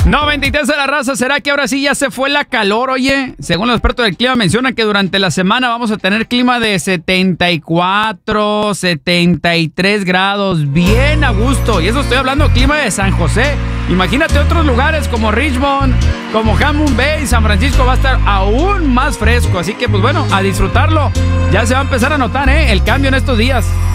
93 de la raza, ¿será que ahora sí ya se fue la calor? Oye, según los expertos del clima mencionan que durante la semana vamos a tener clima de 74, 73 grados, bien a gusto. Y eso estoy hablando clima de San José. Imagínate otros lugares como Richmond, como Hammond Bay, San Francisco, va a estar aún más fresco. Así que pues bueno, a disfrutarlo. Ya se va a empezar a notar el cambio en estos días.